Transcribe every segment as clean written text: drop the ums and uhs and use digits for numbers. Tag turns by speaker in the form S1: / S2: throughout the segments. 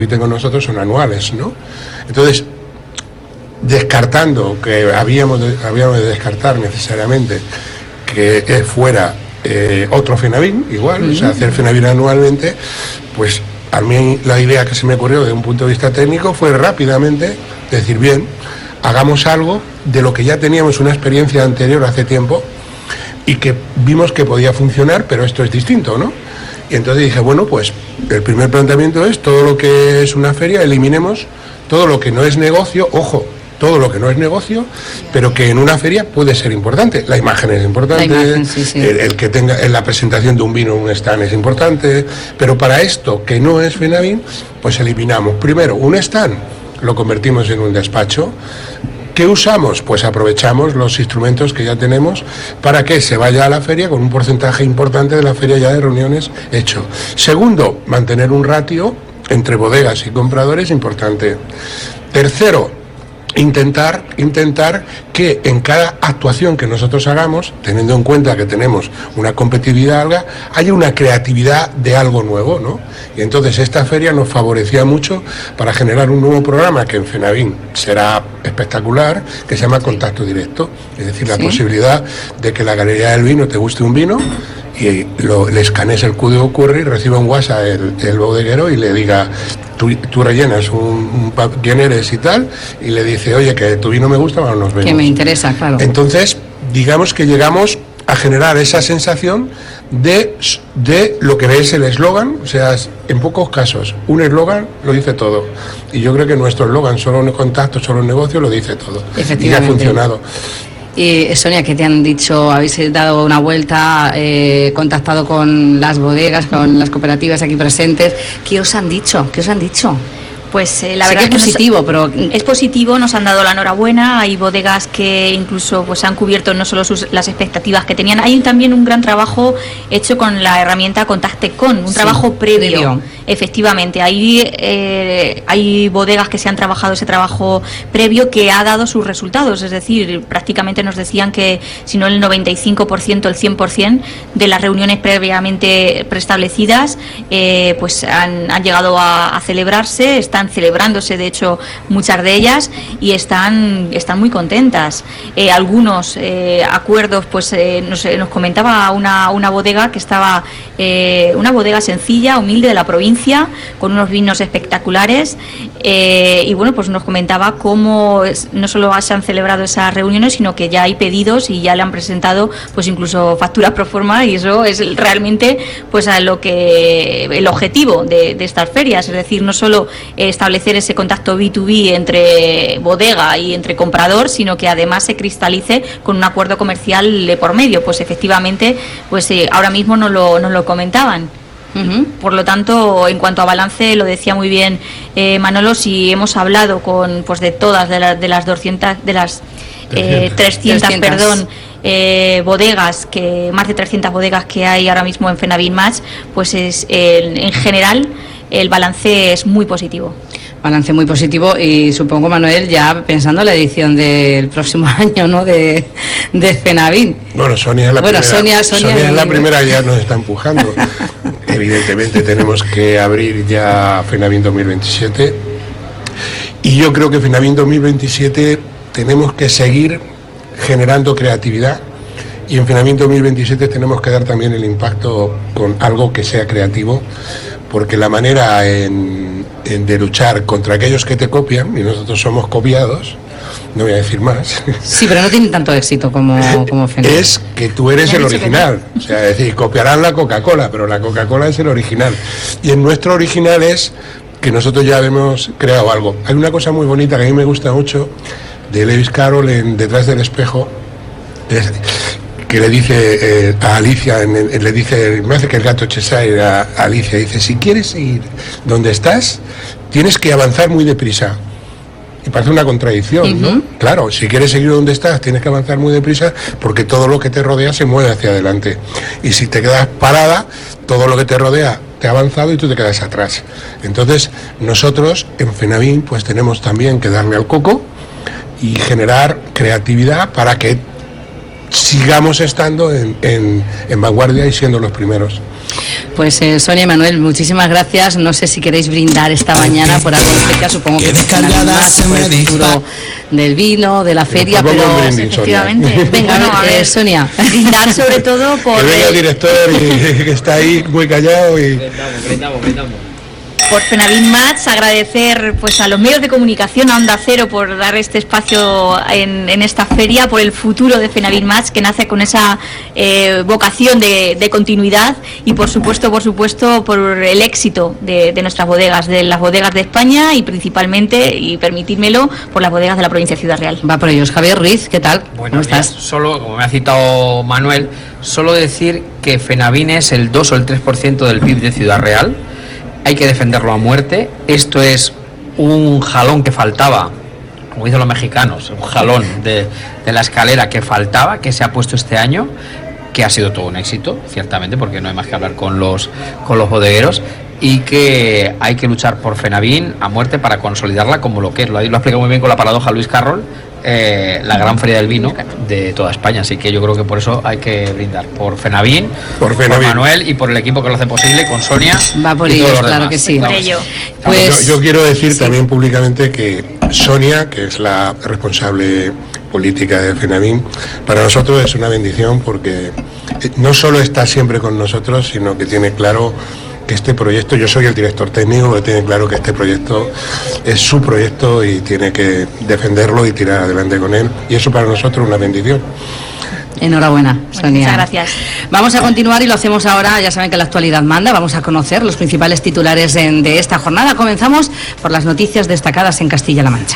S1: con nosotros son anuales, ¿no? Entonces, descartando que habíamos de descartar necesariamente que fuera otro FENAVIN, igual, o sea, hacer FENAVIN anualmente, pues a mí la idea que se me ocurrió desde un punto de vista técnico fue rápidamente decir, bien, hagamos algo de lo que ya teníamos una experiencia anterior hace tiempo y que vimos que podía funcionar, pero esto es distinto, ¿no? Y entonces dije, bueno, pues el primer planteamiento es todo lo que es una feria, eliminemos todo lo que no es negocio, ojo, todo lo que no es negocio, pero que en una feria puede ser importante. La imagen es importante, el que tenga en la presentación de un vino un stand es importante, pero para esto que no es FENAVIN, pues eliminamos primero un stand, lo convertimos en un despacho. ¿Qué usamos? Pues aprovechamos los instrumentos que ya tenemos para que se vaya a la feria con un porcentaje importante de la feria ya de reuniones hecho. Segundo, mantener un ratio entre bodegas y compradores importante. Tercero, intentar que en cada actuación que nosotros hagamos, teniendo en cuenta que tenemos una competitividad alta, haya una creatividad de algo nuevo, ¿no? Y entonces esta feria nos favorecía mucho para generar un nuevo programa que en FENAVIN será espectacular, que se llama Contacto Directo, es decir, la posibilidad de que la Galería del Vino te guste un vino y le escanees el código QR y reciba un WhatsApp el bodeguero y le diga, tú rellenas quién eres y tal, y le dice, oye, que tu vino me gusta, bueno, nos vemos.
S2: Que me interesa, claro.
S1: Entonces, digamos que llegamos a generar esa sensación de lo que es el eslogan, o sea, en pocos casos, un eslogan lo dice todo. Y yo creo que nuestro eslogan, solo en contacto, solo en negocio, lo dice todo. Y ha funcionado.
S2: Y Sonia, ¿qué te han dicho? ¿Habéis dado una vuelta, contactado con las bodegas, con las cooperativas aquí presentes? ¿Qué os han dicho? ¿Qué os han dicho?
S3: Pues la verdad
S2: es positivo, pero
S3: es positivo, nos han dado la enhorabuena. Hay bodegas que incluso pues han cubierto no solo las expectativas que tenían, hay también un gran trabajo hecho con la herramienta Contacte-Con, un trabajo previo. Efectivamente, hay bodegas que se han trabajado ese trabajo previo que ha dado sus resultados, es decir, prácticamente nos decían que si no el 95%, el 100% de las reuniones previamente preestablecidas pues han llegado a celebrarse, están celebrándose de hecho muchas de ellas y están muy contentas. Algunos acuerdos, pues nos comentaba una bodega que estaba, una bodega sencilla, humilde de la provincia, con unos vinos espectaculares, y bueno, pues nos comentaba cómo no solo se han celebrado esas reuniones, sino que ya hay pedidos y ya le han presentado pues incluso facturas pro forma, y eso es realmente pues a lo que el objetivo de estas ferias, es decir, no solo establecer ese contacto B2B entre bodega y entre comprador, sino que además se cristalice con un acuerdo comercial de por medio. Pues efectivamente, pues ahora mismo nos lo comentaban. Por lo tanto, en cuanto a balance, lo decía muy bien Manolo, si hemos hablado con pues de todas de las 200, de las 300, perdón, bodegas, que más de 300 bodegas que hay ahora mismo en FENAVIN Match, pues en general el balance es muy positivo.
S2: Balance muy positivo, y supongo, Manuel, ya pensando en la edición del próximo año, ¿no?, de FENAVIN.
S1: Bueno, Sonia es la primera. Sonia es la primera, ya nos está empujando. Evidentemente tenemos que abrir ya FENAVIN 2027, y yo creo que FENAVIN 2027 tenemos que seguir generando creatividad, y en FENAVIN 2027 tenemos que dar también el impacto con algo que sea creativo, porque la manera de luchar contra aquellos que te copian, y nosotros somos copiados, no voy a decir más.
S2: Sí, pero no tienen tanto éxito como FENAVIN.
S1: Es que tú eres el original. O sea, es decir, copiarán la Coca-Cola, pero la Coca-Cola es el original. Y en nuestro original es que nosotros ya hemos creado algo. Hay una cosa muy bonita que a mí me gusta mucho, de Lewis Carroll en Detrás del espejo, que le dice a Alicia, le dice, me hace que el gato Cheshire a Alicia, dice, si quieres ir donde estás, tienes que avanzar muy deprisa. Y parece una contradicción, ¿no? Claro, si quieres seguir donde estás, tienes que avanzar muy deprisa, porque todo lo que te rodea se mueve hacia adelante. Y si te quedas parada, todo lo que te rodea te ha avanzado y tú te quedas atrás. Entonces, nosotros en FENAVIN pues tenemos también que darle al coco y generar creatividad para que sigamos estando en vanguardia y siendo los primeros.
S2: Pues Sonia y Manuel, muchísimas gracias. No sé si queréis brindar esta mañana por algo especial, supongo que por el futuro del vino, de la feria, pero
S3: efectivamente.
S2: Venga,
S3: bueno, a ver,
S2: Sonia.
S3: Brindar sobre todo por...
S1: Que venga el director y que está ahí muy callado y...
S4: Brindamos.
S3: Por Fenavín Match, agradecer pues a los medios de comunicación, a Onda Cero, por dar este espacio en esta feria, por el futuro de Fenavín Match, que nace con esa vocación de continuidad, y por supuesto por el éxito de nuestras bodegas, de las bodegas de España, y principalmente, y permitírmelo, por las bodegas de la provincia de Ciudad Real.
S2: Va por ellos. Javier Ruiz, ¿qué tal?
S4: Buenos
S2: ¿Cómo
S4: días.
S2: estás?
S4: Solo, como me ha citado Manuel, solo decir que Fenavín es el 2 o el 3% del PIB de Ciudad Real. Hay que defenderlo a muerte. Esto es un jalón que faltaba, como dicen los mexicanos, un jalón de la escalera que faltaba, que se ha puesto este año, que ha sido todo un éxito, ciertamente, porque no hay más que hablar con los bodegueros, y que hay que luchar por Fenavín a muerte para consolidarla como lo que es. Lo ha explicado muy bien con la paradoja Luis Carroll, la gran feria del vino de toda España. Así que yo creo que por eso hay que brindar por Fenavín, por Manuel y por el equipo que lo hace posible, con Sonia.
S2: Va por ellos, claro que sí.
S3: Por ello.
S2: Pues,
S1: yo quiero decir también públicamente que Sonia, que es la responsable política de Fenavín, para nosotros es una bendición, porque no solo está siempre con nosotros, sino que tiene claro que este proyecto, yo soy el director técnico, que tiene claro que este proyecto es su proyecto y tiene que defenderlo y tirar adelante con él, y eso para nosotros es una bendición.
S2: Enhorabuena, Sonia.
S3: Muchas gracias.
S2: Vamos a continuar y lo hacemos ahora. Ya saben que la actualidad manda. Vamos a conocer los principales titulares de esta jornada. Comenzamos por las noticias destacadas en Castilla-La Mancha.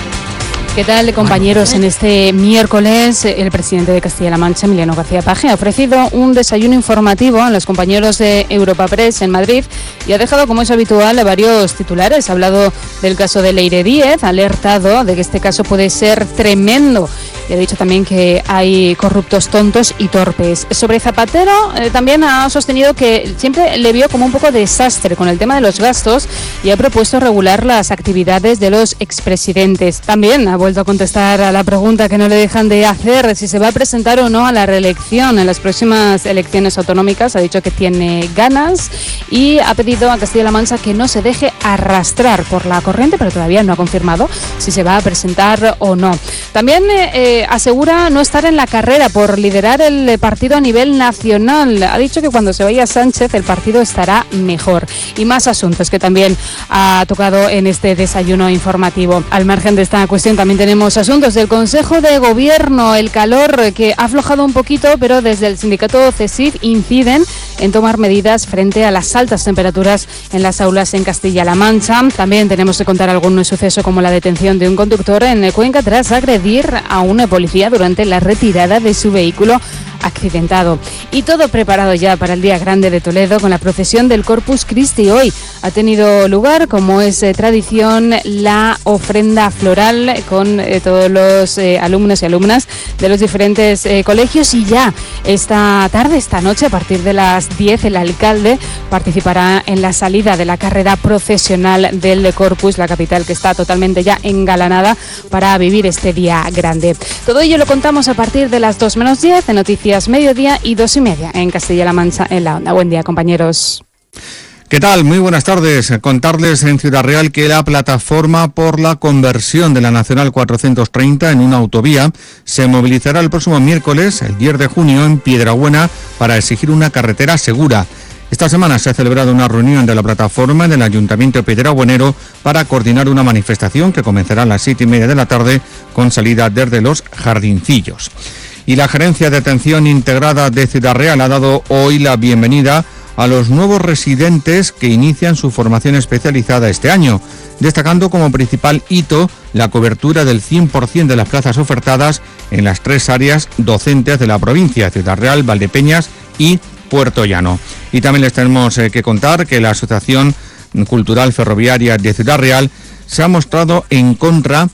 S5: ¿Qué tal, compañeros? En este miércoles, el presidente de Castilla-La Mancha, Emiliano García Paje, ha ofrecido un desayuno informativo a los compañeros de Europa Press en Madrid y ha dejado, como es habitual, varios titulares. Ha hablado del caso de Leire Díez, ha alertado de que este caso puede ser tremendo y ha dicho también que hay corruptos tontos y torpes. Sobre Zapatero, también ha sostenido que siempre le vio como un poco desastre con el tema de los gastos y ha propuesto regular las actividades de los expresidentes. También ha vuelto a contestar a la pregunta que no le dejan de hacer, si se va a presentar o no a la reelección en las próximas elecciones autonómicas. Ha dicho que tiene ganas y ha pedido a Castilla-La Mancha que no se deje arrastrar por la corriente, pero todavía no ha confirmado si se va a presentar o no. También asegura no estar en la carrera por liderar el partido a nivel nacional. Ha dicho que cuando se vaya Sánchez el partido estará mejor. Y más asuntos que también ha tocado en este desayuno informativo. Al margen de esta cuestión también tenemos asuntos del Consejo de Gobierno. El calor que ha aflojado un poquito, pero desde el sindicato CESIF inciden en tomar medidas frente a las altas temperaturas en las aulas en Castilla-La Mancha. También tenemos que contar algún suceso como la detención de un conductor en Cuenca tras agredir a una policía durante la retirada de su vehículo accidentado. Y todo preparado ya para el Día Grande de Toledo con la procesión del Corpus Christi. Hoy ha tenido lugar, como es tradición, la ofrenda floral con todos los alumnos y alumnas de los diferentes colegios, y ya esta tarde, esta noche, a partir de las 10, el alcalde participará en la salida de la carrera procesional del Corpus, la capital que está totalmente ya engalanada para vivir este día grande. Todo ello lo contamos a partir de las 2 menos 10 de Noticias Mediodía y 2:30 en Castilla-La Mancha en la Onda. Buen día, compañeros.
S6: ¿Qué tal? Muy buenas tardes. Contarles en Ciudad Real que la plataforma por la conversión de la Nacional 430 en una autovía se movilizará el próximo miércoles, el 10 de junio, en Piedrabuena para exigir una carretera segura. Esta semana se ha celebrado una reunión de la plataforma en el Ayuntamiento piedrabuenero para coordinar una manifestación que comenzará a las 7:30 de la tarde con salida desde los Jardincillos. Y la Gerencia de Atención Integrada de Ciudad Real ha dado hoy la bienvenida a los nuevos residentes que inician su formación especializada este año, destacando como principal hito la cobertura del 100% de las plazas ofertadas en las 3 áreas docentes de la provincia: Ciudad Real, Valdepeñas y Puerto Llano. Y también les tenemos que contar que la Asociación Cultural Ferroviaria de Ciudad Real se ha mostrado en contra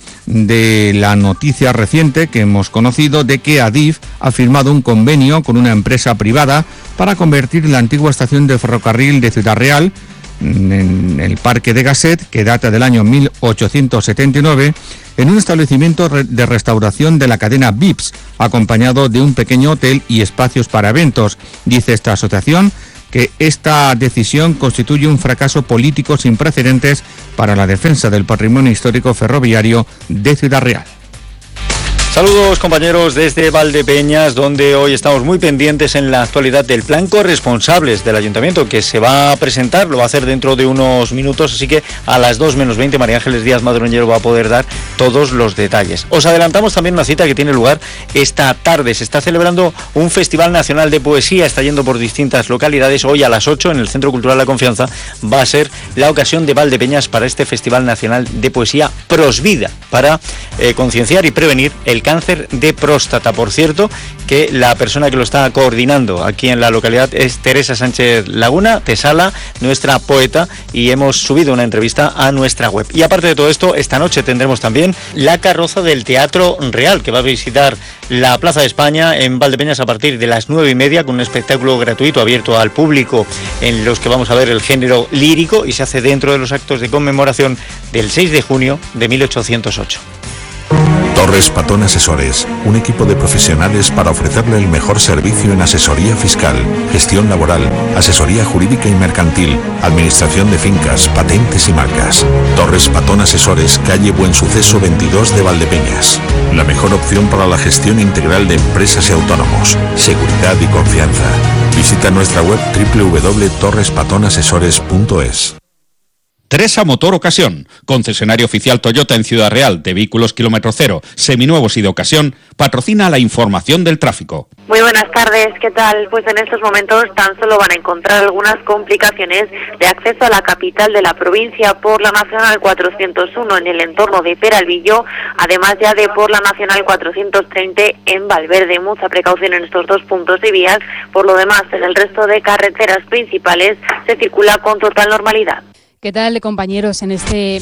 S6: de la noticia reciente que hemos conocido de que Adif ha firmado un convenio con una empresa privada para convertir la antigua estación de ferrocarril de Ciudad Real, en el Parque de Gasset, que data del año 1879, en un establecimiento de restauración de la cadena Vips, acompañado de un pequeño hotel y espacios para eventos. Dice esta asociación que esta decisión constituye un fracaso político sin precedentes para la defensa del patrimonio histórico ferroviario de Ciudad Real.
S7: Saludos compañeros desde Valdepeñas, donde hoy estamos muy pendientes en la actualidad del plan corresponsables del Ayuntamiento, que se va a presentar, lo va a hacer dentro de unos minutos, así que a las 2:20 María Ángeles Díaz Madroñero va a poder dar todos los detalles. Os adelantamos también una cita que tiene lugar esta tarde. Se está celebrando un Festival Nacional de Poesía, está yendo por distintas localidades. Hoy a las 8 en el Centro Cultural La Confianza va a ser la ocasión de Valdepeñas para este Festival Nacional de Poesía Prosvida, para concienciar y prevenir el cáncer de próstata. Por cierto, que la persona que lo está coordinando aquí en la localidad es Teresa Sánchez Laguna, Tesala, nuestra poeta, y hemos subido una entrevista a nuestra web. Y aparte de todo esto, esta noche tendremos también la carroza del Teatro Real, que va a visitar la Plaza de España en Valdepeñas a partir de las 9:30, con un espectáculo gratuito abierto al público en los que vamos a ver el género lírico, y se hace dentro de los actos de conmemoración del 6 de junio de 1808.
S8: Torres Patón Asesores, un equipo de profesionales para ofrecerle el mejor servicio en asesoría fiscal, gestión laboral, asesoría jurídica y mercantil, administración de fincas, patentes y marcas. Torres Patón Asesores, calle Buen Suceso 22 de Valdepeñas. La mejor opción para la gestión integral de empresas y autónomos, seguridad y confianza. Visita nuestra web www.torrespatonasesores.es.
S9: Teresa Motor Ocasión, concesionario oficial Toyota en Ciudad Real de vehículos kilómetro cero, seminuevos y de ocasión, patrocina la información del tráfico.
S10: Muy buenas tardes, ¿qué tal? Pues en estos momentos tan solo van a encontrar algunas complicaciones de acceso a la capital de la provincia por la Nacional 401 en el entorno de Peralvillo, además ya de por la Nacional 430 en Valverde. Mucha precaución en estos dos puntos de vías. Por lo demás, en el resto de carreteras principales se circula con total normalidad.
S5: ¿Qué tal, compañeros? En este